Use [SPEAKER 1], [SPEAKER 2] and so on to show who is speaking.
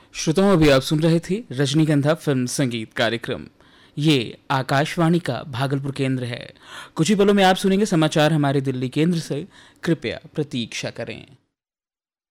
[SPEAKER 1] श्रोताओं, अभी आप सुन रहे थे रजनीगंधा फिल्म संगीत कार्यक्रम। ये आकाशवाणी का भागलपुर केंद्र है। कुछ ही पलों में आप सुनेंगे समाचार हमारे दिल्ली केंद्र से। कृपया प्रतीक्षा करें।